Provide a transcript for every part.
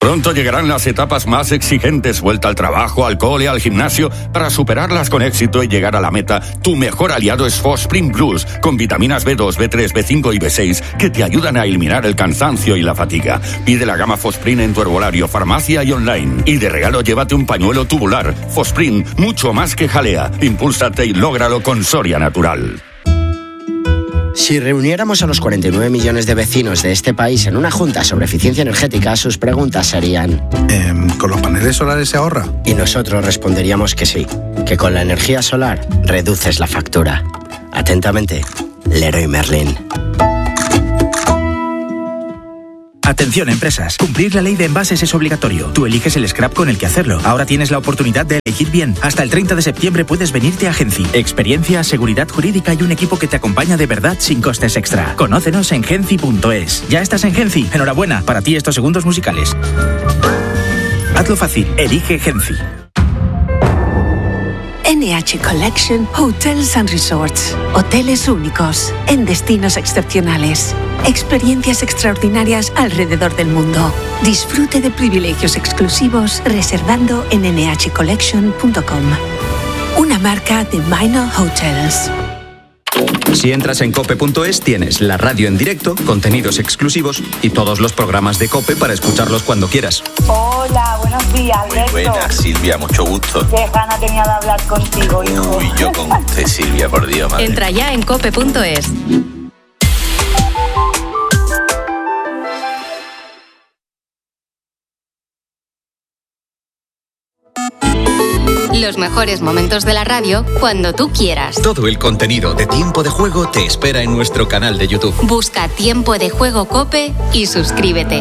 Pronto llegarán las etapas más exigentes, vuelta al trabajo, al cole, al gimnasio. Para superarlas con éxito y llegar a la meta, tu mejor aliado es Fosprin Plus, con vitaminas B2, B3, B5 y B6 que te ayudan a eliminar el cansancio y la fatiga. Pide la gama Fosprin en tu herbolario, farmacia y online. Y de regalo llévate un pañuelo tubular. Fosprin, mucho más que jalea. Impúlsate y lógralo con Soria Natural. Si reuniéramos a los 49 millones de vecinos de este país en una junta sobre eficiencia energética, sus preguntas serían... ¿Con los paneles solares se ahorra? Y nosotros responderíamos que sí, que con la energía solar reduces la factura. Atentamente, Leroy Merlin. Atención, empresas. Cumplir la ley de envases es obligatorio. Tú eliges el scrap con el que hacerlo. Ahora tienes la oportunidad de elegir bien. Hasta el 30 de septiembre puedes venirte a Genci. Experiencia, seguridad jurídica y un equipo que te acompaña de verdad sin costes extra. Conócenos en genci.es. ¿Ya estás en Genci? Enhorabuena. Para ti estos segundos musicales. Hazlo fácil. Elige Genci. NH Collection Hotels and Resorts. Hoteles únicos, en destinos excepcionales. Experiencias extraordinarias alrededor del mundo. Disfrute de privilegios exclusivos reservando en nhcollection.com. Una marca de Minor Hotels. Si entras en cope.es tienes la radio en directo, contenidos exclusivos y todos los programas de COPE para escucharlos cuando quieras. Hola, buenos días, Alberto. Muy buenas, Silvia, mucho gusto. Qué gana tenía de hablar contigo, hijo. Uy, yo con usted, Silvia, por Dios, madre. Entra ya en cope.es. Los mejores momentos de la radio cuando tú quieras. Todo el contenido de Tiempo de Juego te espera en nuestro canal de YouTube. Busca Tiempo de Juego COPE y suscríbete.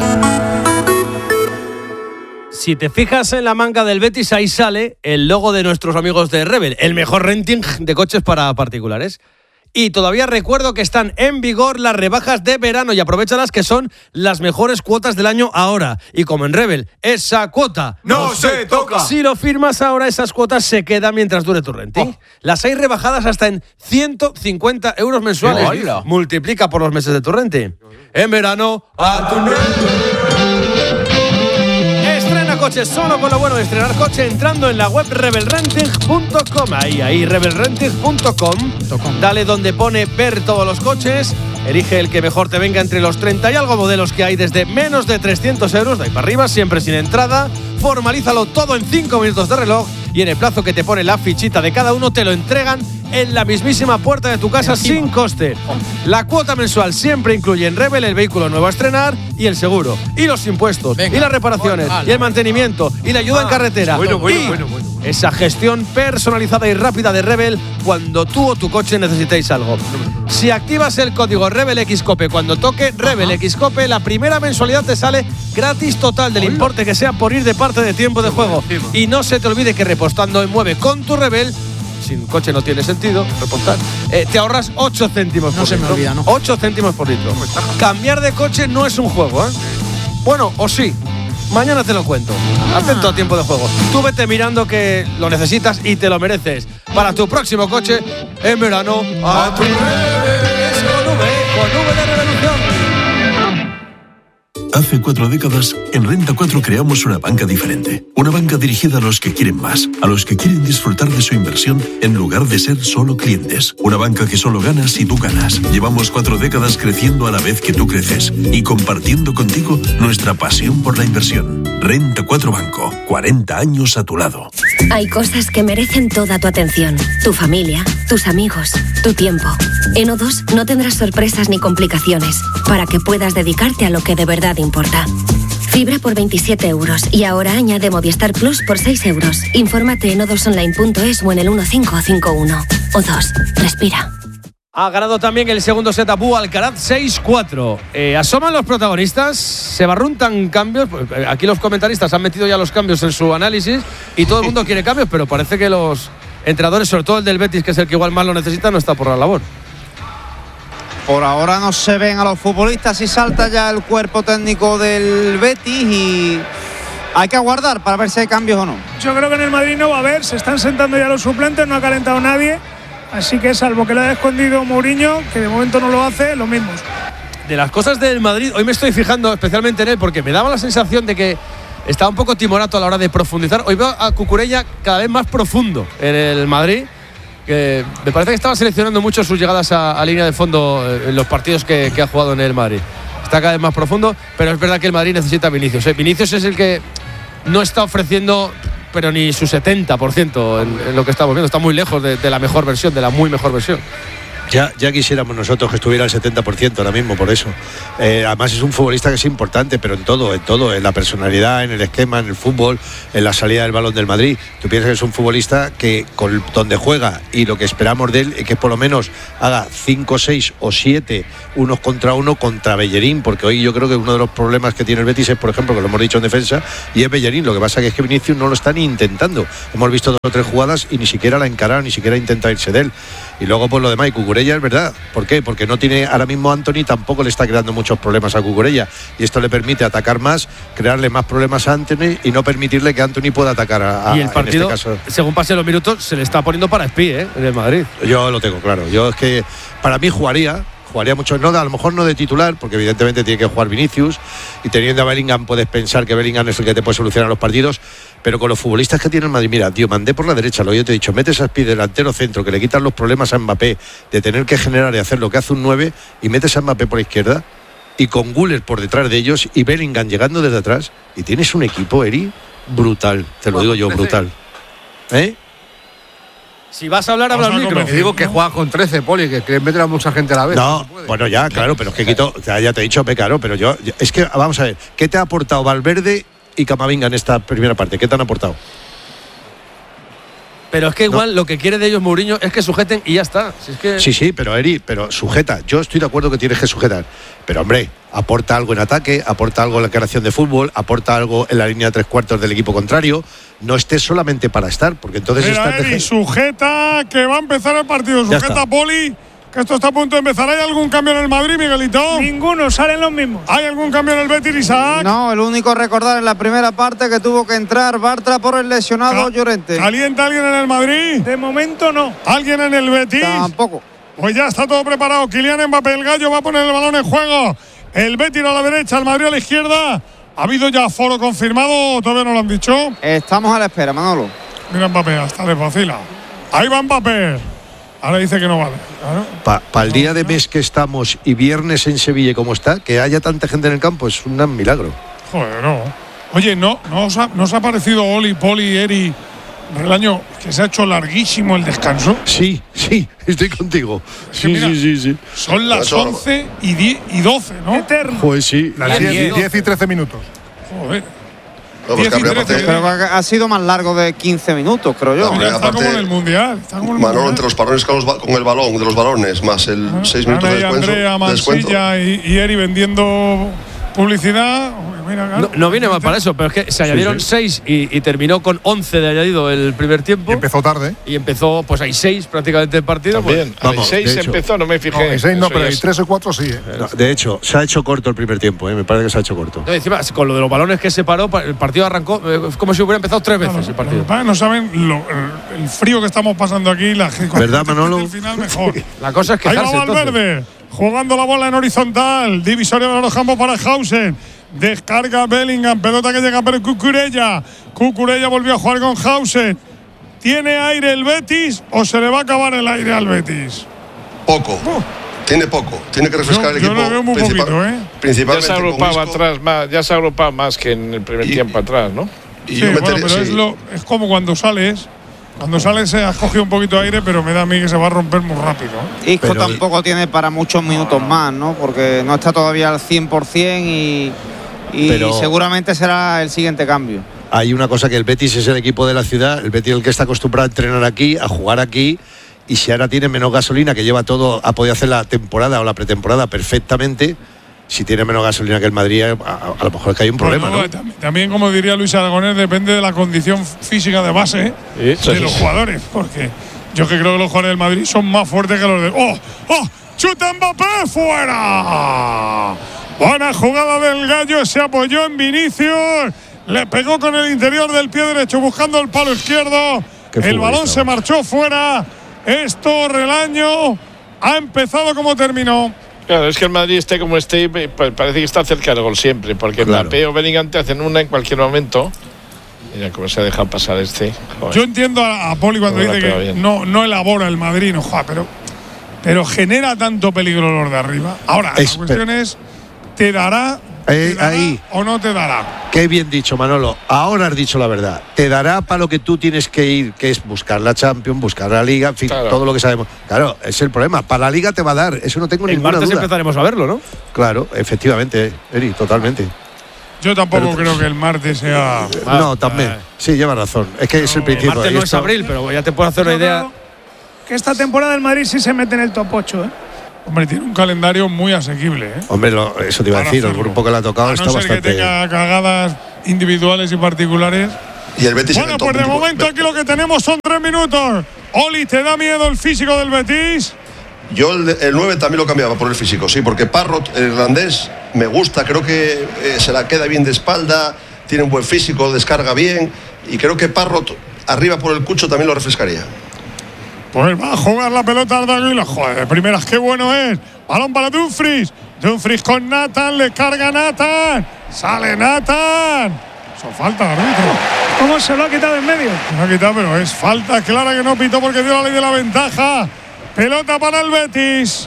Si te fijas en la manga del Betis, ahí sale el logo de nuestros amigos de Rebel, el mejor renting de coches para particulares. Y todavía recuerdo que están en vigor las rebajas de verano y aprovéchalas, que son las mejores cuotas del año ahora. Y como en Rebel, esa cuota no se toca. Si lo firmas ahora, esas cuotas se quedan mientras dure tu renting. Las hay rebajadas hasta en 150 euros mensuales. ¡Hola! Multiplica por los meses de tu renting. En verano, a tu Rebel. Estrena coche solo con lo bueno de estrenar coche entrando en la web rebelrenting.com. Ahí, rebelrenting.com. Dale donde pone ver todos los coches. Elige el que mejor te venga entre los 30 y algo modelos que hay desde menos de 300 euros. De ahí para arriba, siempre sin entrada. Formalízalo todo en 5 minutos de reloj y en el plazo que te pone la fichita de cada uno te lo entregan en la mismísima puerta de tu casa sin coste. La cuota mensual siempre incluye en Rebel el vehículo nuevo a estrenar y el seguro, y los impuestos, y las reparaciones, y el mantenimiento, y la ayuda en carretera. Bueno. Esa gestión personalizada y rápida de Rebel cuando tú o tu coche necesitéis algo. Si activas el código RebelXCOPE cuando toque RebelXCOPE, la primera mensualidad te sale gratis total del importe que sea por ir de parte de Tiempo de Juego. Y no se te olvide que repostando en Mueve con tu Rebel, sin coche no tiene sentido repostar, te ahorras 8 céntimos por litro. No se me olvida, ¿no? 8 céntimos por litro. Cambiar de coche no es un juego, ¿eh? Bueno, o sí. Mañana te lo cuento. Atento a Tiempo de Juego. Tú vete mirando que lo necesitas y te lo mereces. Para tu próximo coche, en verano, a tu Rebel. Con V de Revolución. Hace 4 décadas, en Renta 4 creamos una banca diferente. Una banca dirigida a los que quieren más, a los que quieren disfrutar de su inversión en lugar de ser solo clientes. Una banca que solo gana si tú ganas. Llevamos 4 décadas creciendo a la vez que tú creces y compartiendo contigo nuestra pasión por la inversión. Renta 4 Banco, 40 años a tu lado. Hay cosas que merecen toda tu atención. Tu familia, tus amigos, tu tiempo. En O2 no tendrás sorpresas ni complicaciones para que puedas dedicarte a lo que de verdad importa. Fibra por 27 euros y ahora añade Movistar Plus por 6 euros. Infórmate en o2online.es o en el 1551. O2, respira. Ha ganado también el segundo set Abú Alcaraz 6-4. Asoman los protagonistas, se barruntan cambios. Aquí los comentaristas han metido ya los cambios en su análisis y todo el mundo quiere cambios, pero parece que los entrenadores, sobre todo el del Betis, que es el que igual más lo necesita, no está por la labor. Por ahora no se ven a los futbolistas y salta ya el cuerpo técnico del Betis y hay que aguardar para ver si hay cambios o no. Yo creo que en el Madrid no va a haber, se están sentando ya los suplentes, no ha calentado nadie, así que salvo que lo haya escondido Mourinho, que de momento no lo hace, los mismos. De las cosas del Madrid, hoy me estoy fijando especialmente en él porque me daba la sensación de que está un poco timorato a la hora de profundizar. Hoy veo a Cucurella cada vez más profundo en el Madrid, que me parece que estaba seleccionando mucho sus llegadas a línea de fondo en los partidos que ha jugado en el Madrid. Está cada vez más profundo, pero es verdad que el Madrid necesita a Vinicius. Vinicius es el que no está ofreciendo, pero ni su 70% en lo que estamos viendo. Está muy lejos de la mejor versión, de la muy mejor versión. Ya quisiéramos nosotros que estuviera al 70% ahora mismo, por eso. Además es un futbolista que es importante, pero en todo, en la personalidad, en el esquema, en el fútbol, en la salida del balón del Madrid. Tú piensas que es un futbolista que con donde juega y lo que esperamos de él es que por lo menos haga 5, 6 o 7 unos contra uno contra Bellerín, porque hoy yo creo que uno de los problemas que tiene el Betis es, por ejemplo, que lo hemos dicho en defensa, y es Bellerín. Lo que pasa es que Vinicius no lo está ni intentando. Hemos visto 2 o 3 jugadas y ni siquiera la encarar, ni siquiera intenta irse de él. Y luego pues lo demás, y Cucurella es verdad. ¿Por qué? Porque no tiene ahora mismo Antony, tampoco le está creando muchos problemas a Cucurella, y esto le permite atacar más, crearle más problemas a Antony y no permitirle que Antony pueda atacar a y el partido, en este caso, según pasen los minutos, se le está poniendo para espí, en el Madrid. Yo lo tengo claro. Yo es que para mí jugaría mucho, no, a lo mejor no de titular, porque evidentemente tiene que jugar Vinicius, y teniendo a Bellingham puedes pensar que Bellingham es el que te puede solucionar los partidos, pero con los futbolistas que tiene el Madrid, mira, tío, Mandé por la derecha, lo yo te he dicho, metes a Aspi delantero centro, que le quitan los problemas a Mbappé de tener que generar y hacer lo que hace un 9, y metes a Mbappé por izquierda, y con Güler por detrás de ellos, y Bellingham llegando desde atrás, y tienes un equipo, Eri, brutal, te lo digo yo, brutal. Si vas a hablar, habla al micro. Digo que juega con 13, Poli, que quieren meter a mucha gente a la vez. No, bueno, ya, claro, pero es que quito, ya te he dicho, claro, pero yo, es que, vamos a ver, ¿qué te ha aportado Valverde y Camavinga en esta primera parte? ¿Qué te han aportado? Pero es que igual lo que quiere de ellos Mourinho es que sujeten y ya está. Si es que... Sí, pero Eri, pero sujeta. Yo estoy de acuerdo que tienes que sujetar. Pero hombre, aporta algo en ataque, aporta algo en la creación de fútbol, aporta algo en la línea de 3/4 del equipo contrario. No estés solamente para estar, porque entonces Mira, Eri, sujeta, que va a empezar el partido. Sujeta, Poli, que esto está a punto de empezar. ¿Hay algún cambio en el Madrid, Miguelito? Ninguno, salen los mismos. ¿Hay algún cambio en el Betis, Isaac? No, el único recordar en la primera parte que tuvo que entrar Bartra por el lesionado Llorente. ¿Calienta alguien en el Madrid? De momento no. ¿Alguien en el Betis? Tampoco. Pues ya está todo preparado. Kylian Mbappé, el gallo, va a poner el balón en juego. El Betis a la derecha, el Madrid a la izquierda. ¿Ha habido ya aforo confirmado o todavía no lo han dicho? Estamos a la espera, Manolo. Mira Mbappé, hasta le vacila. Ahí va Mbappé. Ahora dice que no vale. Para el día de mes que estamos y viernes en Sevilla como está, que haya tanta gente en el campo es un milagro. Joder, no. Oye, ¿no os ha parecido Oli, Poli, Eri, el año que se ha hecho larguísimo el descanso? Sí, estoy contigo. Sí. Son las 11 y 12, ¿no? Eterno. Pues sí. Las 10 y 13 minutos. Joder. No, pues pero ha sido más largo de 15 minutos, creo yo. No, está como en el Mundial. Manolo, entre los parones con el balón, de los balones, más el 6 minutos de descuento. Andrea, Mansilla y Eri vendiendo publicidad. No viene mal para eso, pero es que se añadieron 6 y terminó con 11 de añadido el primer tiempo. Y empezó tarde. Y empezó, pues hay 6 prácticamente el partido. También, pues, a 6 empezó, no me fijé. No, 6 no, pero hay 3 o 4 sí. No, de hecho, se ha hecho corto el primer tiempo, me parece que se ha hecho corto. No, encima, con lo de los balones que se paró, el partido arrancó como si hubiera empezado 3 veces el partido. No saben el frío que estamos pasando aquí. ¿Verdad, Manolo? El final mejor. La cosa es que ahí va Valverde, jugando la bola en horizontal. Divisoria de los campos para Hausen. Descarga Bellingham, pelota que llega para Cucurella. Cucurella volvió a jugar con Hausen. ¿Tiene aire el Betis o se le va a acabar el aire al Betis? Poco. Tiene poco. Tiene que refrescar el equipo. Yo lo veo muy poquito, principalmente. Ya se ha agrupado más que en el primer tiempo atrás, ¿no? Sí, pero es como cuando sales. Cuando sales se ha cogido un poquito de aire, pero me da a mí que se va a romper muy rápido. Isco tampoco tiene para muchos minutos más, ¿no? Porque no está todavía al 100% y seguramente será el siguiente cambio. Hay una cosa, que el Betis es el equipo de la ciudad, el Betis es el que está acostumbrado a entrenar aquí, a jugar aquí, y si ahora tiene menos gasolina, que lleva todo, ha podido hacer la temporada o la pretemporada perfectamente, si tiene menos gasolina que el Madrid, a lo mejor es que hay un problema, ¿no? También, como diría Luis Aragonés, depende de la condición física de base de los jugadores, porque yo que creo que los jugadores del Madrid son más fuertes que los de... ¡Oh! ¡Chuta Mbappé! ¡Fuera! Buena jugada del gallo, se apoyó en Vinicius, le pegó con el interior del pie derecho buscando el palo izquierdo. El balón se marchó fuera. Esto, Relaño, ha empezado como terminó. Claro, es que el Madrid esté como esté, parece que está cerca del gol siempre, porque Mbappé o Bellingham te hacen una en cualquier momento. Mira cómo se ha dejado pasar este. Joder. Yo entiendo a Poli cuando dice que no elabora el Madrid, no juega, pero genera tanto peligro los de arriba. Ahora, la cuestión es, ¿te dará ahí o no te dará? Qué bien dicho, Manolo. Ahora has dicho la verdad. Te dará para lo que tú tienes que ir, que es buscar la Champions, buscar la Liga, en fin, todo lo que sabemos. Claro, es el problema. Para la Liga te va a dar, eso no tengo ninguna duda. El martes empezaremos a verlo, ¿no? Claro, efectivamente, Eri, totalmente. Yo tampoco creo que el martes sea… No, también. Sí, lleva razón. Es que es el principio. El martes no es abril, pero ya te puedo hacer una idea. Que esta temporada el Madrid sí se mete en el top 8, ¿eh? Hombre, tiene un calendario muy asequible, ¿eh? Hombre, eso te iba a decir, el grupo que le ha tocado está bastante… que tenga cagadas individuales y particulares. Y el Betis… Bueno, pues de momento aquí lo que tenemos son 3 minutos. Oli, ¿te da miedo el físico del Betis? Yo el 9 también lo cambiaba por el físico, sí, porque Parrot, el irlandés, me gusta, creo que se la queda bien de espalda, tiene un buen físico, descarga bien, y creo que Parrot arriba por el Cucho también lo refrescaría. Pues va a jugar la pelota Arda Güler. Joder, de primeras, qué bueno es. Balón para Dumfries. Dumfries con Nathan, le carga Nathan. Sale Nathan. Eso falta, árbitro. ¿Cómo se lo ha quitado en medio? Se lo ha quitado, pero es falta clara que no pitó porque dio la ley de la ventaja. Pelota para el Betis.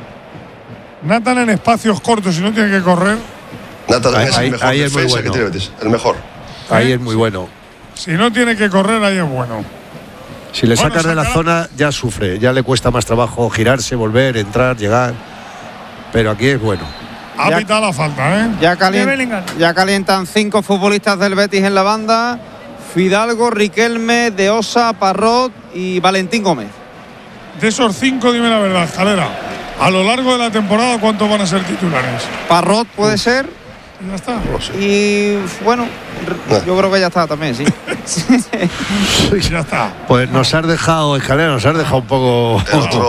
Nathan en espacios cortos y no tiene que correr. Nathan es el mejor defensa que tiene Betis. El mejor. Ahí es muy bueno. Si no tiene que correr, ahí es bueno. Si le sacas de la zona, ya sufre. Ya le cuesta más trabajo girarse, volver, entrar, llegar. Pero aquí es bueno. Ha pitado la falta, ¿eh? Ya calientan 5 futbolistas del Betis en la banda. Fidalgo, Riquelme, De Osa, Parrot y Valentín Gómez. De esos 5, dime la verdad, Calera. A lo largo de la temporada, ¿cuántos van a ser titulares? Parrot puede ser. Ya está. Y bueno, yo creo que ya está también, sí. Ya está. Pues nos has dejado, Escalera, nos has dejado un poco…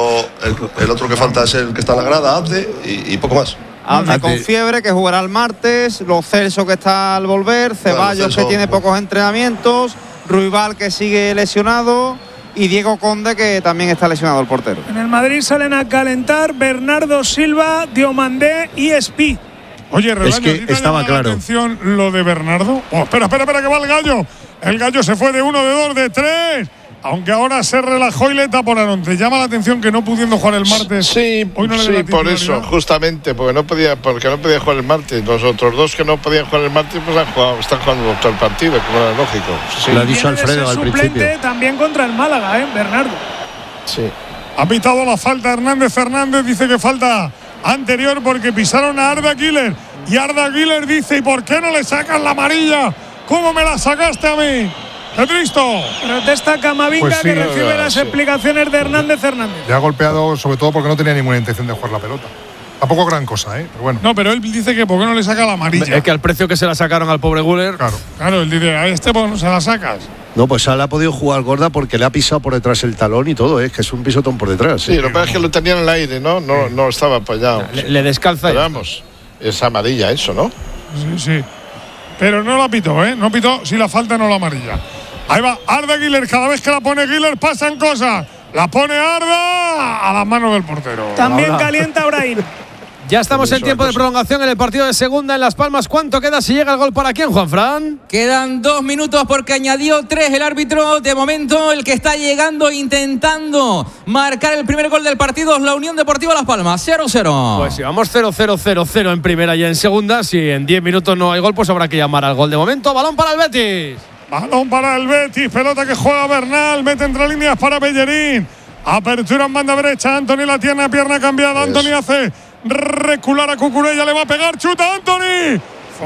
El otro que falta es el que está en la grada, Abde, y poco más. Abde con fiebre, que jugará el martes. Lo Celso, que está al volver. Ceballos, que tiene pocos entrenamientos. Ruibal, que sigue lesionado. Y Diego Conde, que también está lesionado, el portero. En el Madrid salen a calentar Bernardo Silva, Diomandé y Espí. Oye, Relaño, es que estaba claro. Atención lo de Bernardo. Oh, espera, que va el Gallo. El Gallo se fue de 1, de 2, de 3. Aunque ahora se relajó y le taponaron. ¿Te llama la atención que no pudiendo jugar el martes? Sí, hoy no le sí, por eso, justamente, porque no podía jugar el martes. Los otros dos que no podían jugar el martes, pues están jugando todo el partido, como era lógico. Sí. Lo ha dicho Alfredo al principio. También contra el Málaga, Bernardo. Sí. Ha pitado la falta Hernández Fernández, dice que falta anterior porque pisaron a Arda Güler. Y Arda Güler dice, ¿y por qué no le sacan la amarilla? ¿Cómo me la sacaste a mí? ¡Qué triste! Protesta Camavinga, pues sí, que recibe las explicaciones de Hernández Fernández. Le ha golpeado sobre todo porque no tenía ninguna intención de jugar la pelota. Tampoco gran cosa, pero bueno. No, pero él dice que ¿por qué no le saca la amarilla? Es que al precio que se la sacaron al pobre Güler… Claro, él dice, a este pues no se la sacas. No, pues Sala ha podido jugar gorda porque le ha pisado por detrás el talón y todo, es que es un pisotón por detrás. Sí, lo que pasa es que lo tenía en el aire, ¿no? No estaba apoyado. Le descalza. Pero vamos, es amarilla eso, ¿no? Sí. Pero no la pitó, No pitó si la falta no la amarilla. Ahí va Arda Güler, cada vez que la pone Güler pasan cosas. La pone Arda a las manos del portero. También calienta Brahim. Ya estamos en tiempo de prolongación en el partido de segunda en Las Palmas. ¿Cuánto queda si llega el gol para quién, Juanfran? Quedan 2 minutos porque añadió 3 el árbitro. De momento el que está llegando intentando marcar el primer gol del partido es la Unión Deportiva Las Palmas, 0-0. Pues si vamos 0-0-0-0 en primera y en segunda, si en 10 minutos no hay gol, pues habrá que llamar al gol. De momento, balón para el Betis. Balón para el Betis, pelota que juega Bernal, mete entre líneas para Bellerín. Apertura en banda derecha, Antony la tiene, pierna cambiada, Antony hace recular a Cucurella, le va a pegar, chuta Antony,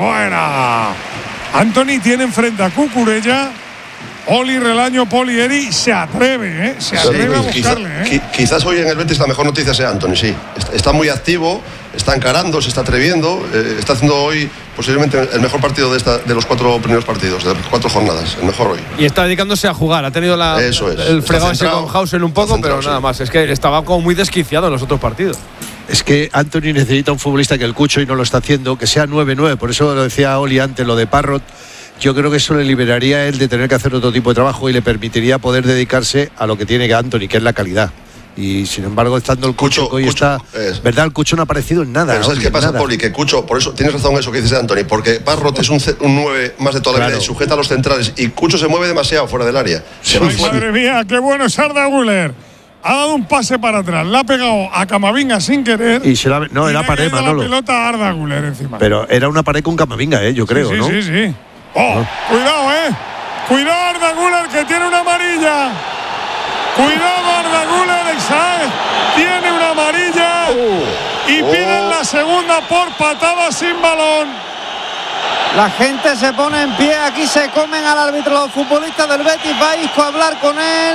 fuera. Antony tiene enfrente a Cucurella. Oli, Relaño, Poli, Eri se atreve, se atreve a buscarle. Quizás hoy en el Betis la mejor noticia sea Antony, sí. Está muy activo, está encarando, se está atreviendo, está haciendo hoy posiblemente el mejor partido de los 4 primeros partidos, de las 4 jornadas, el mejor hoy. Y está dedicándose a jugar, ha tenido el fregado ese con Hausen un poco, pero nada más. Es que estaba como muy desquiciado en los otros partidos. Es que Antony necesita un futbolista que el Cucho y no lo está haciendo, que sea 9-9, por eso lo decía Oli antes, lo de Parrot. Yo creo que eso le liberaría a él de tener que hacer otro tipo de trabajo y le permitiría poder dedicarse a lo que tiene que Antony, que es la calidad. Y sin embargo, estando el Cucho que hoy está, ¿verdad? El Cucho no ha aparecido en nada. Pero ¿sabes qué pasa, Poli? Que Cucho, por eso tienes razón eso que dices, Anthony, porque Parrot es un 9 más de toda la vida y sujeta a los centrales, y Cucho se mueve demasiado fuera del área. Madre mía, qué bueno es Arda Güler. Ha dado un pase para atrás, la ha pegado a Camavinga sin querer. Y era pared, Manolo. La pelota a Arda Güler encima. Pero era una pared con Camavinga, yo creo, ¿no? Sí. Cuidado, Cuidado Arda Güler, que tiene una amarilla. Cuidado Arda Güler, tiene una amarilla. Y piden la segunda por patada sin balón. La gente se pone en pie, aquí se comen al árbitro los futbolistas del Betis. Va Isco a hablar con él.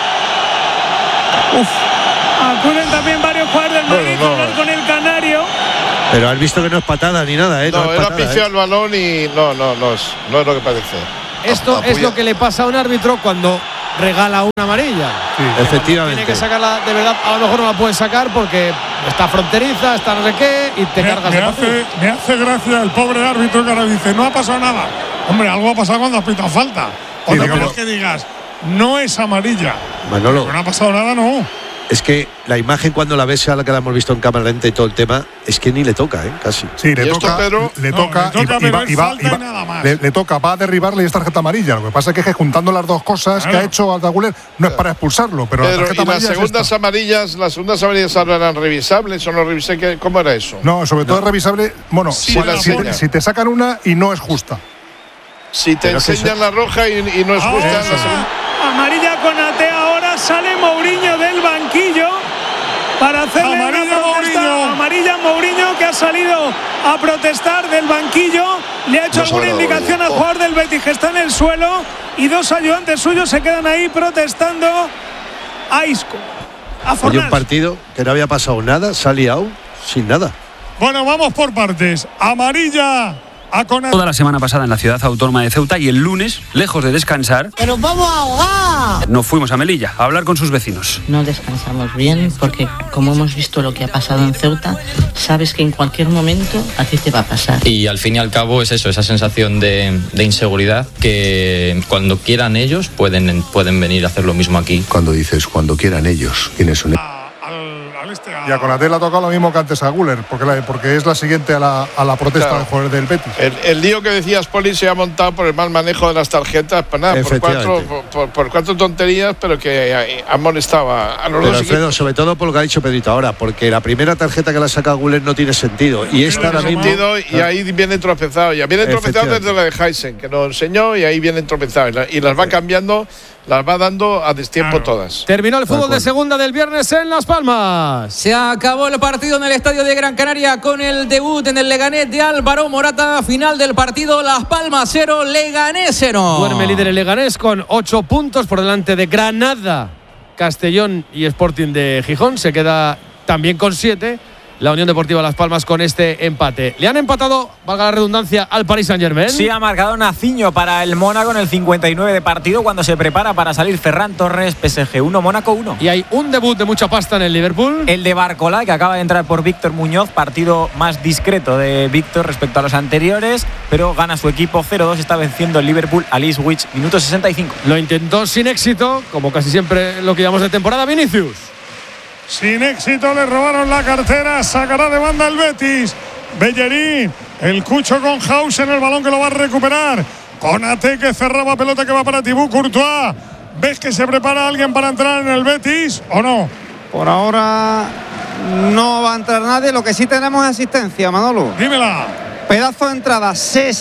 Acuden también varios jugadores del Madrid a hablar con el canario. Pero has visto que no es patada ni nada, No, era pifiado el balón y no es lo que parece. Esto es lo que le pasa a un árbitro cuando regala una amarilla. Sí, efectivamente. Tiene que sacarla, de verdad, a lo mejor no la puede sacar porque está fronteriza, está no sé qué, y te cargas el partido. Me hace gracia el pobre árbitro que ahora dice, no ha pasado nada. Hombre, algo ha pasado cuando has pitado falta. O no quieres que digas, no es amarilla. Manolo. Pero no ha pasado nada, no. Es que la imagen cuando la ves, a la que la hemos visto en cámara lenta y todo el tema, es que ni le toca, casi. Sí, le toca, va a derribarle y es tarjeta amarilla. Lo que pasa es que juntando las dos cosas que ha hecho Arda Güler no es para expulsarlo, pero la tarjeta amarilla las segundas amarillas ahora eran revisables o no revisé, ¿cómo era eso? No, sobre todo es revisable, bueno, si te sacan una y no es justa. Si te enseñan la roja y no es justa, la segunda. Amarilla con Ate, ahora sale Mourinho del banquillo para hacerle amarilla Mourinho, que ha salido a protestar del banquillo. Le ha hecho alguna indicación al jugador del Betis que está en el suelo, y dos ayudantes suyos se quedan ahí protestando a Isco. Hay un partido que no había pasado nada, se ha liado sin nada. Bueno, vamos por partes. Amarilla toda la semana pasada en la ciudad autónoma de Ceuta, y el lunes, lejos de descansar, ¡que nos vamos a ahogar! Nos fuimos a Melilla a hablar con sus vecinos. No descansamos bien porque, como hemos visto lo que ha pasado en Ceuta, sabes que en cualquier momento a ti te va a pasar. Y al fin y al cabo es eso, esa sensación de inseguridad, que cuando quieran ellos pueden venir a hacer lo mismo aquí. Cuando dices cuando quieran ellos, tienes un... Y a Konaté le ha tocado lo mismo que antes a Güler, porque es la siguiente a la protesta del jugador del Betis. El lío que decías, Poli, se ha montado por el mal manejo de las tarjetas, pues nada, por cuatro tonterías, pero que han molestado a los dos. Alfredo, sobre todo por lo que ha dicho Pedrito ahora, porque la primera tarjeta que la saca Güler no tiene sentido. Y esta ahora mismo. Y ahí viene tropezado. Ya viene tropezado desde la de Heisen, que nos enseñó, y ahí viene tropezado. Y las va cambiando, las va dando a destiempo todas. Terminó el fútbol de segunda del viernes en Las Palmas. Se acabó el partido en el estadio de Gran Canaria con el debut en el Leganés de Álvaro Morata. Final del partido, Las Palmas 0, Leganés 0. Duerme líder el Leganés con 8 puntos por delante de Granada, Castellón y Sporting de Gijón. Se queda también con 7 la Unión Deportiva Las Palmas con este empate. Le han empatado, valga la redundancia, al Paris Saint-Germain. Sí, ha marcado Naciño para el Mónaco en el 59 de partido, cuando se prepara para salir Ferran Torres. PSG 1, Mónaco 1. Y hay un debut de mucha pasta en el Liverpool. El de Barcola, que acaba de entrar por Víctor Muñoz. Partido más discreto de Víctor respecto a los anteriores, pero gana su equipo 0-2. Está venciendo el Liverpool al Ipswich, minuto 65. Lo intentó sin éxito, como casi siempre lo que llamamos de temporada, Vinicius. Sin éxito, le robaron la cartera. Sacará de banda el Betis. Bellerín, el Cucho con House en el balón, que lo va a recuperar. Konaté, que cerraba pelota, que va para Thibaut Courtois. ¿Ves que se prepara alguien para entrar en el Betis o no? Por ahora no va a entrar nadie. Lo que sí tenemos es asistencia, Manolo. Dímela. Pedazo de entrada,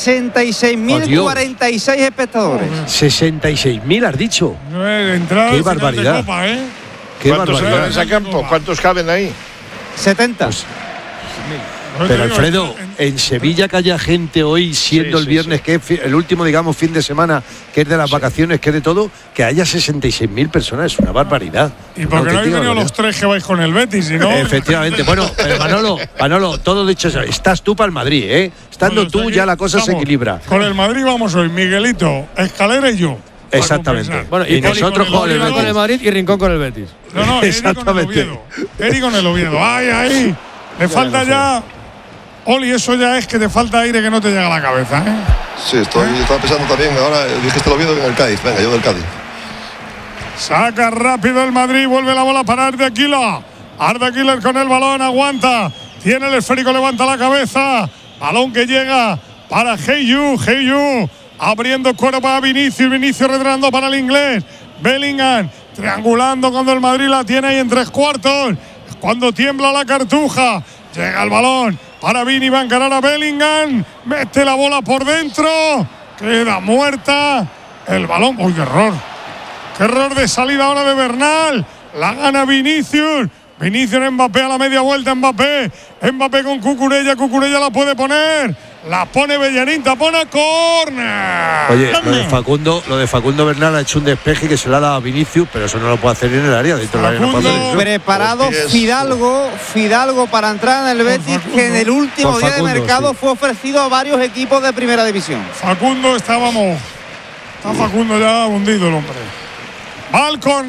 66.046 espectadores. 66.000, has dicho. Qué barbaridad. De Copa, ¿Cuántos caben en ese campo? ¿Cuántos caben ahí? 70. Pero Alfredo, en Sevilla que haya gente hoy, siendo el viernes, que es el último, digamos, fin de semana, que es de las vacaciones, que es de todo, que haya 66.000 personas, es una barbaridad. ¿Y por qué no habéis venido los tres que vais con el Betis? Si no, efectivamente. Bueno, pero Manolo, todo dicho eso, estás tú para el Madrid, ¿eh? Estando tú ya la cosa se equilibra. Con el Madrid vamos hoy, Miguelito, Escalera y yo. Exactamente. Bueno, y nosotros con el Madrid y Rincón con el Betis. No, exactamente. Eri con el Oviedo. Ahí. Le falta ya. Oli, eso ya es que te falta aire que no te llega a la cabeza, ¿eh? Sí, estaba pensando también. Ahora dijiste el Oviedo en el Cádiz. Venga, yo del Cádiz. Saca rápido el Madrid, vuelve la bola para Arda Güler. Arda Güler con el balón, aguanta. Tiene el esférico, levanta la cabeza. Balón que llega para Heyu. Abriendo cuero para Vinicius. Vinicius retrasando para el inglés. Bellingham triangulando cuando el Madrid la tiene ahí en 3/4. Cuando tiembla la cartuja. Llega el balón para Vini, va a encarar a Bellingham. Mete la bola por dentro. Queda muerta. El balón. ¡Uy, qué error! ¡Qué error de salida ahora de Bernal! La gana Vinicius. Vinicius, Mbappé a la media vuelta. Mbappé con Cucurella. Cucurella la puede poner. La pone Bellerín. Tapona, córner. Oye, lo de Facundo Bernal ha hecho un despeje que se le ha dado a Vinicius, pero eso no lo puede hacer ni en el área. Dentro del área no puede hacer eso. Preparado Fidalgo para entrar en el Betis, que en el último día de mercado fue ofrecido a varios equipos de primera división. Facundo está Facundo ya hundido el hombre. Balcón.